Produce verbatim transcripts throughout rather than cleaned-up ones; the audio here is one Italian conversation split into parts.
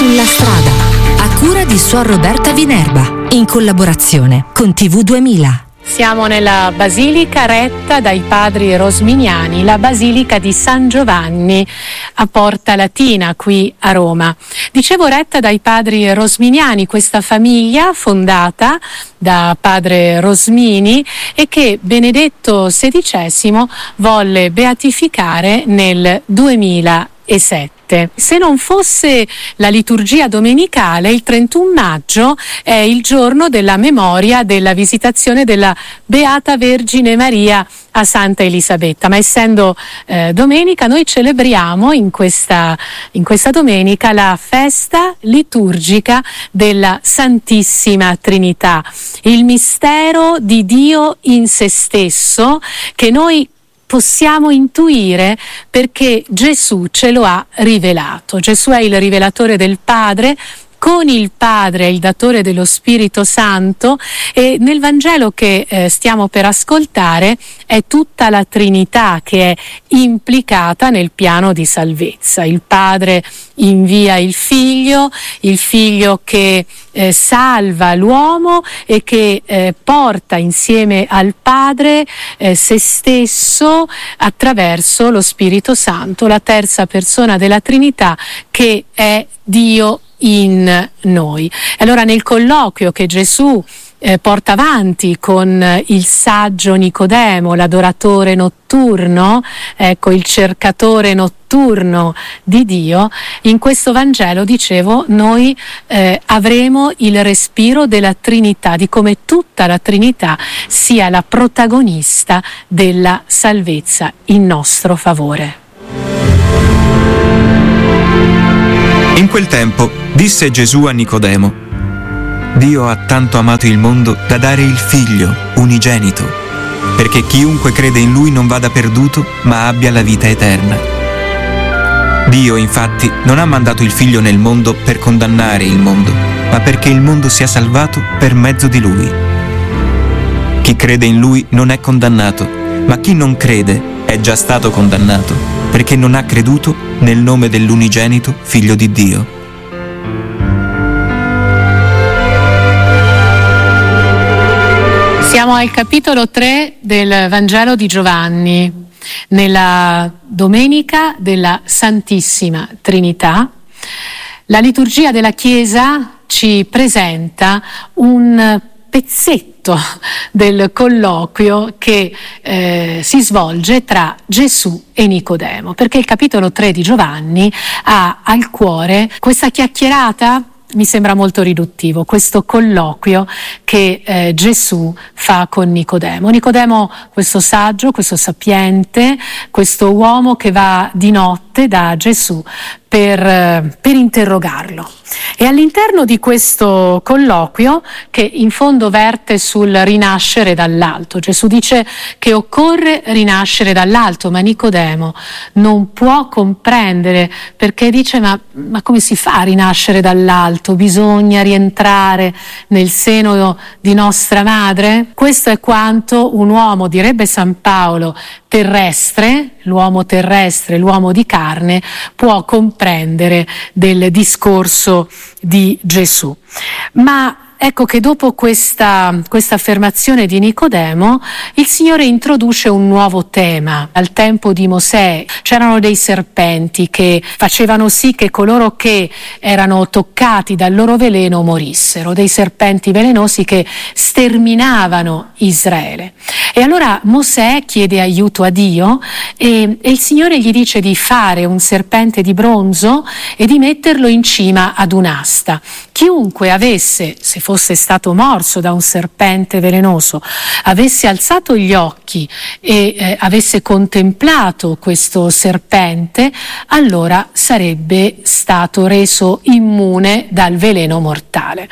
sulla strada, a cura di Suor Roberta Vinerba, in collaborazione con T V duemila. Siamo nella basilica retta dai padri rosminiani, la basilica di San Giovanni a Porta Latina qui a Roma. Dicevo retta dai padri rosminiani, questa famiglia fondata da padre Rosmini e che Benedetto sedicesimo volle beatificare nel duemilasette. Se non fosse la liturgia domenicale, il trentuno maggio è il giorno della memoria della visitazione della Beata Vergine Maria a Santa Elisabetta, ma essendo eh, domenica noi celebriamo in questa, in questa domenica la festa liturgica della Santissima Trinità, il mistero di Dio in se stesso che noi possiamo intuire perché Gesù ce lo ha rivelato. Gesù è il rivelatore del Padre, con il Padre è il datore dello Spirito Santo e nel Vangelo che eh, stiamo per ascoltare è tutta la Trinità che è implicata nel piano di salvezza. Il Padre invia il Figlio, il Figlio che eh, salva l'uomo e che eh, porta insieme al Padre eh, se stesso attraverso lo Spirito Santo, la terza persona della Trinità che è Dio in noi. Allora nel colloquio che Gesù eh, porta avanti con eh, il saggio Nicodemo, l'adoratore notturno, ecco il cercatore notturno di Dio, in questo Vangelo, dicevo, noi eh, avremo il respiro della Trinità, di come tutta la Trinità sia la protagonista della salvezza in nostro favore. In quel tempo disse Gesù a Nicodemo: Dio ha tanto amato il mondo da dare il Figlio unigenito, perché chiunque crede in Lui non vada perduto, ma abbia la vita eterna. Dio, infatti, non ha mandato il Figlio nel mondo per condannare il mondo, ma perché il mondo sia salvato per mezzo di Lui. Chi crede in Lui non è condannato, ma chi non crede è già stato condannato, perché non ha creduto nel nome dell'unigenito Figlio di Dio. Siamo al capitolo tre del Vangelo di Giovanni, nella domenica della Santissima Trinità. La liturgia della Chiesa ci presenta un pezzetto del colloquio che eh, si svolge tra Gesù e Nicodemo, perché il capitolo tre di Giovanni ha al cuore questa chiacchierata. Mi sembra molto riduttivo questo colloquio che eh, Gesù fa con Nicodemo. Nicodemo, questo saggio, questo sapiente, questo uomo che va di notte da Gesù per, eh, per interrogarlo. E all'interno di questo colloquio, che in fondo verte sul rinascere dall'alto, Gesù dice che occorre rinascere dall'alto, ma Nicodemo non può comprendere, perché dice ma, ma come si fa a rinascere dall'alto? Bisogna rientrare nel seno di nostra madre? Questo è quanto un uomo, direbbe San Paolo, terrestre, l'uomo terrestre, l'uomo di carne, può comprendere del discorso di Gesù. Ma ecco che dopo questa, questa affermazione di Nicodemo, il Signore introduce un nuovo tema. Al tempo di Mosè c'erano dei serpenti che facevano sì che coloro che erano toccati dal loro veleno morissero, dei serpenti velenosi che sterminavano Israele. E allora Mosè chiede aiuto a Dio e, e il Signore gli dice di fare un serpente di bronzo e di metterlo in cima ad un'asta. Chiunque avesse, se fosse stato morso da un serpente velenoso, avesse alzato gli occhi e eh, avesse contemplato questo serpente, allora sarebbe stato reso immune dal veleno mortale.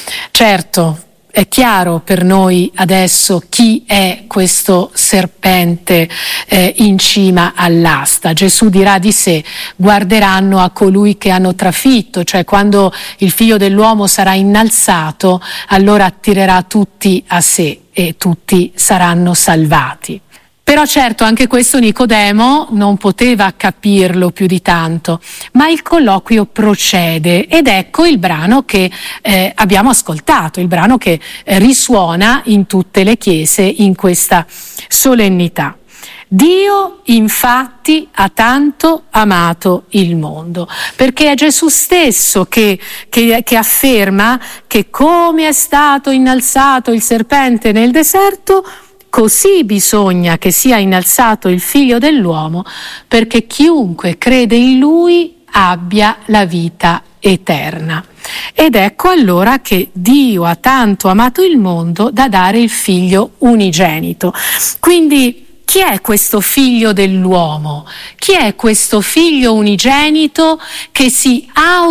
Certo, è chiaro per noi adesso chi è questo serpente eh, in cima all'asta. Gesù dirà di sé: guarderanno a colui che hanno trafitto, cioè quando il Figlio dell'uomo sarà innalzato, allora attirerà tutti a sé e tutti saranno salvati. Però certo anche questo Nicodemo non poteva capirlo più di tanto, ma il colloquio procede ed ecco il brano che eh, abbiamo ascoltato, il brano che eh, risuona in tutte le chiese in questa solennità. Dio infatti ha tanto amato il mondo, perché è Gesù stesso che, che, che afferma che come è stato innalzato il serpente nel deserto, così bisogna che sia innalzato il Figlio dell'uomo, perché chiunque crede in Lui abbia la vita eterna. Ed ecco allora che Dio ha tanto amato il mondo da dare il Figlio unigenito. Quindi chi è questo Figlio dell'uomo? Chi è questo Figlio unigenito che si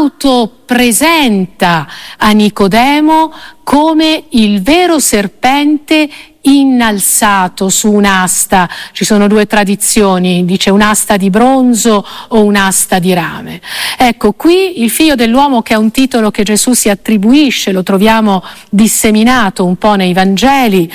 autopresenta a Nicodemo come il vero serpente innalzato su un'asta? Ci sono due tradizioni, dice un'asta di bronzo o un'asta di rame. Ecco, qui il Figlio dell'uomo, che è un titolo che Gesù si attribuisce, lo troviamo disseminato un po' nei Vangeli,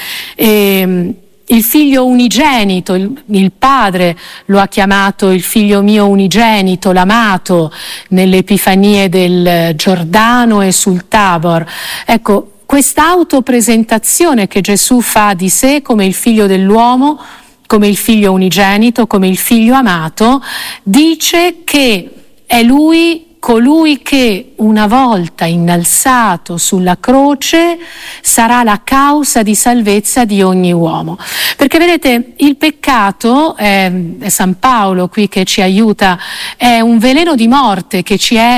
e il figlio unigenito, il, il padre lo ha chiamato il figlio mio unigenito, l'amato, nelle epifanie del Giordano e sul Tabor. Ecco, questa autopresentazione che Gesù fa di sé come il figlio dell'uomo, come il figlio unigenito, come il figlio amato, dice che è lui colui che una volta innalzato sulla croce sarà la causa di salvezza di ogni uomo. Perché vedete, il peccato, è, è San Paolo qui che ci aiuta, è un veleno di morte che ci è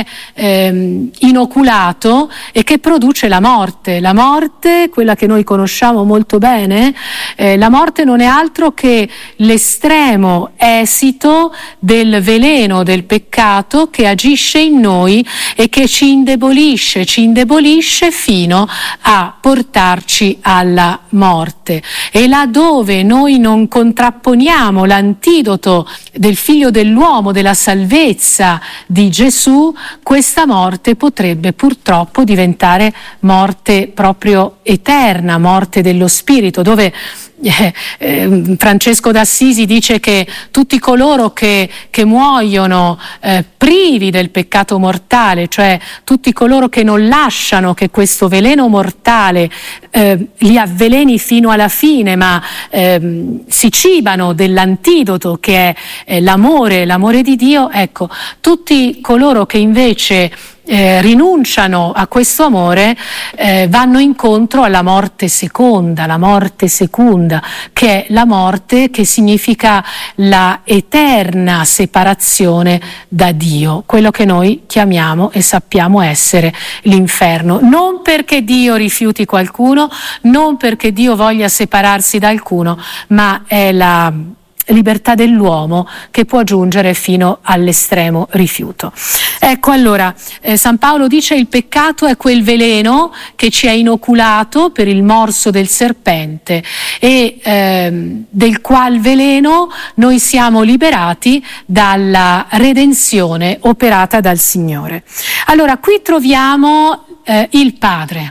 eh, inoculato e che produce la morte. La morte, quella che noi conosciamo molto bene, eh, la morte non è altro che l'estremo esito del veleno del peccato che agisce in noi e che ci indebolisce, ci indebolisce fino a portarci alla morte. E laddove noi non contrapponiamo l'antidoto del Figlio dell'uomo, della salvezza di Gesù, questa morte potrebbe purtroppo diventare morte proprio eterna, morte dello spirito, dove Eh, eh, Francesco d'Assisi dice che tutti coloro che, che muoiono eh, privi del peccato mortale, cioè tutti coloro che non lasciano che questo veleno mortale eh, li avveleni fino alla fine, ma eh, si cibano dell'antidoto che è eh, l'amore, l'amore di Dio, ecco, tutti coloro che invece Eh, rinunciano a questo amore eh, vanno incontro alla morte seconda, la morte secunda, che è la morte che significa la eterna separazione da Dio, quello che noi chiamiamo e sappiamo essere l'inferno. Non perché Dio rifiuti qualcuno, non perché Dio voglia separarsi da alcuno, ma è la libertà dell'uomo che può giungere fino all'estremo rifiuto. Ecco allora, eh, San Paolo dice: il peccato è quel veleno che ci è inoculato per il morso del serpente e eh, del qual veleno noi siamo liberati dalla redenzione operata dal Signore. Allora, qui troviamo eh, il Padre,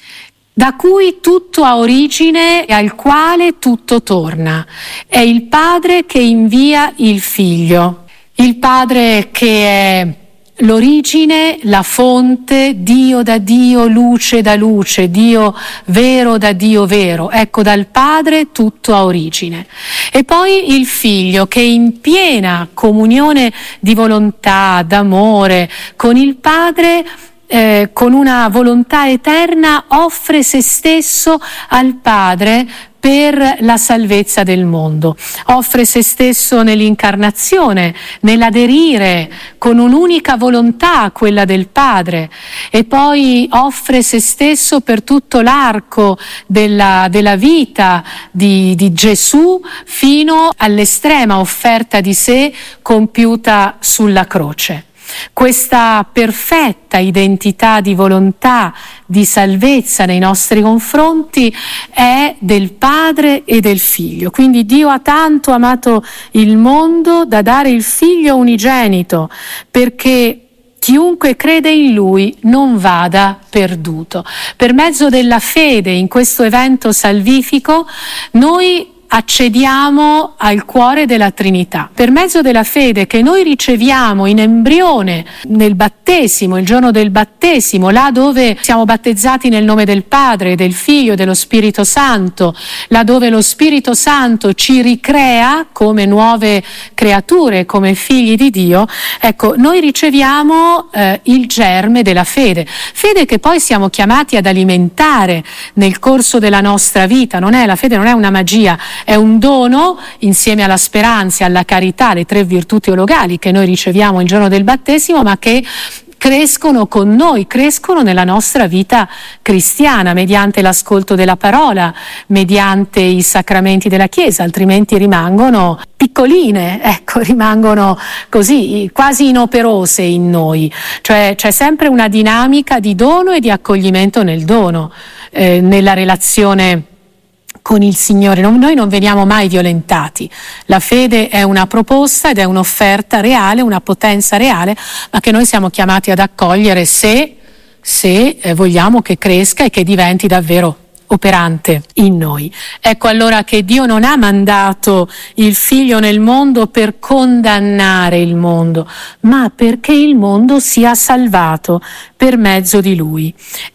da cui tutto ha origine e al quale tutto torna. È il Padre che invia il Figlio, il Padre che è l'origine, la fonte, Dio da Dio, luce da luce, Dio vero da Dio vero. Ecco, dal Padre tutto ha origine. E poi il Figlio che in piena comunione di volontà, d'amore con il Padre, Eh, con una volontà eterna offre se stesso al Padre per la salvezza del mondo, offre se stesso nell'incarnazione, nell'aderire con un'unica volontà, quella del Padre, e poi offre se stesso per tutto l'arco della, della vita di, di Gesù fino all'estrema offerta di sé compiuta sulla croce. Questa perfetta identità di volontà, di salvezza nei nostri confronti è del Padre e del Figlio. Quindi Dio ha tanto amato il mondo da dare il Figlio unigenito, perché chiunque crede in Lui non vada perduto. Per mezzo della fede in questo evento salvifico noi accediamo al cuore della Trinità. Per mezzo della fede che noi riceviamo in embrione nel battesimo, il giorno del battesimo, là dove siamo battezzati nel nome del Padre, del Figlio e dello Spirito Santo, là dove lo Spirito Santo ci ricrea come nuove creature, come figli di Dio, ecco, noi riceviamo eh, il germe della fede, fede che poi siamo chiamati ad alimentare nel corso della nostra vita. Non è, la fede non è una magia, è un dono insieme alla speranza e alla carità, le tre virtù teologali che noi riceviamo il giorno del battesimo, ma che crescono con noi, crescono nella nostra vita cristiana, mediante l'ascolto della parola, mediante i sacramenti della Chiesa, altrimenti rimangono piccoline, ecco, rimangono così, quasi inoperose in noi. Cioè c'è sempre una dinamica di dono e di accoglimento nel dono, eh, nella relazione con il Signore. Noi non veniamo mai violentati. La fede è una proposta ed è un'offerta reale, una potenza reale, ma che noi siamo chiamati ad accogliere se, se eh, vogliamo che cresca e che diventi davvero operante in noi. Ecco allora che Dio non ha mandato il Figlio nel mondo per condannare il mondo, ma perché il mondo sia salvato per mezzo di Lui.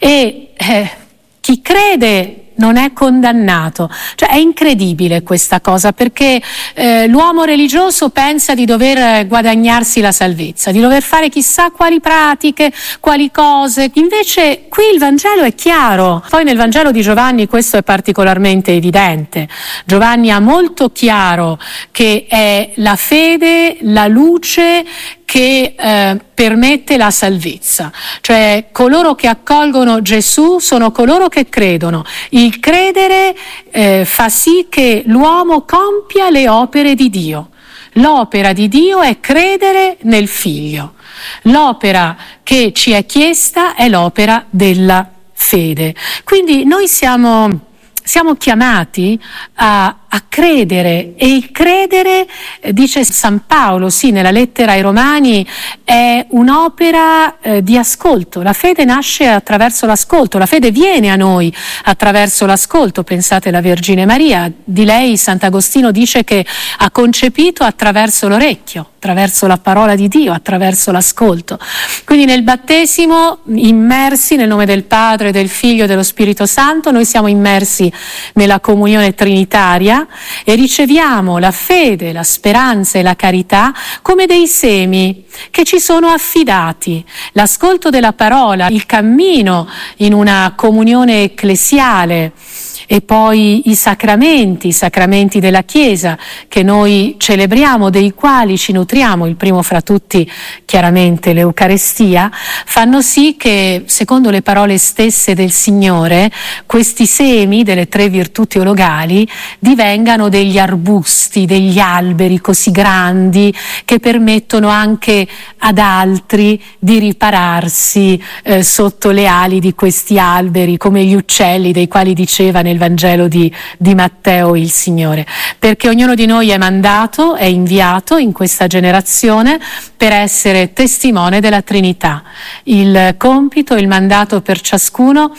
E eh, chi crede non è condannato. Cioè è incredibile questa cosa, perché eh, l'uomo religioso pensa di dover guadagnarsi la salvezza, di dover fare chissà quali pratiche, quali cose. Invece qui il Vangelo è chiaro. Poi nel Vangelo di Giovanni questo è particolarmente evidente. Giovanni ha molto chiaro che è la fede, la luce che eh, permette la salvezza. Cioè coloro che accolgono Gesù sono coloro che credono. Il credere eh, fa sì che l'uomo compia le opere di Dio. L'opera di Dio è credere nel Figlio. L'opera che ci è chiesta è l'opera della fede. Quindi noi siamo, siamo chiamati a a credere, e il credere, eh, dice San Paolo, sì, nella lettera ai Romani, è un'opera eh, di ascolto. La fede nasce attraverso l'ascolto, la fede viene a noi attraverso l'ascolto. Pensate alla Vergine Maria, di lei Sant'Agostino dice che ha concepito attraverso l'orecchio, attraverso la parola di Dio, attraverso l'ascolto. Quindi nel battesimo, immersi nel nome del Padre, del Figlio e dello Spirito Santo, noi siamo immersi nella comunione trinitaria e riceviamo la fede, la speranza e la carità come dei semi che ci sono affidati. L'ascolto della parola, il cammino in una comunione ecclesiale e poi i sacramenti, i sacramenti della Chiesa che noi celebriamo, dei quali ci nutriamo, il primo fra tutti chiaramente l'Eucarestia, fanno sì che, secondo le parole stesse del Signore, questi semi delle tre virtù teologali divengano degli arbusti, degli alberi così grandi che permettono anche ad altri di ripararsi eh, sotto le ali di questi alberi, come gli uccelli dei quali diceva nel Vangelo di, di Matteo il Signore, perché ognuno di noi è mandato, è inviato in questa generazione per essere testimone della Trinità. Il compito, il mandato per ciascuno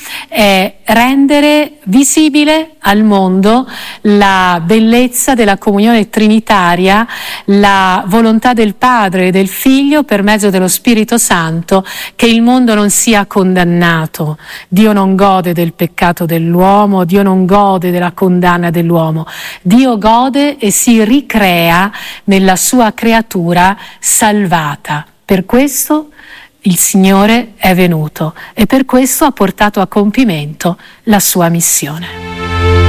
è rendere visibile al mondo la bellezza della comunione trinitaria, la volontà del Padre e del Figlio per mezzo dello Spirito Santo, che il mondo non sia condannato. Dio non gode del peccato dell'uomo, Dio non gode della condanna dell'uomo. Dio gode e si ricrea nella sua creatura salvata. Per questo il Signore è venuto e per questo ha portato a compimento la sua missione.